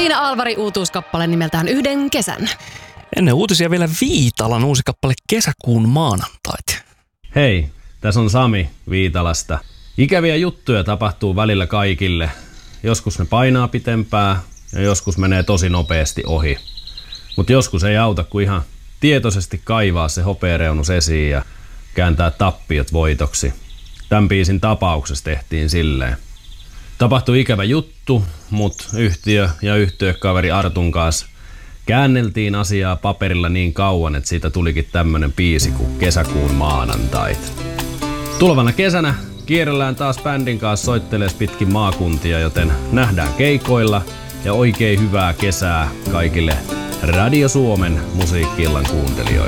Tiina Alvari uutuuskappale nimeltään Yhden kesän. Ennen uutisia vielä Viitalan uusi kappale Kesäkuun maanantait. Hei, tässä on Sami Viitalasta. Ikäviä juttuja tapahtuu välillä kaikille. Joskus ne painaa pitempää ja joskus menee tosi nopeasti ohi. Mutta joskus ei auta kuin ihan tietoisesti kaivaa se hopeareunus esiin ja kääntää tappiot voitoksi. Tämän biisin tapauksessa tehtiin silleen. Tapahtui ikävä juttu, mutta yhtiö ja yhtiökaveri Artun kanssa käänneltiin asiaa paperilla niin kauan, että siitä tulikin tämmönen biisi kuin Kesäkuun maanantait. Tulevana kesänä kierrellään taas bändin kanssa soittelees pitkin maakuntia, joten nähdään keikoilla ja oikein hyvää kesää kaikille Radio Suomen musiikki-illan kuuntelijoille.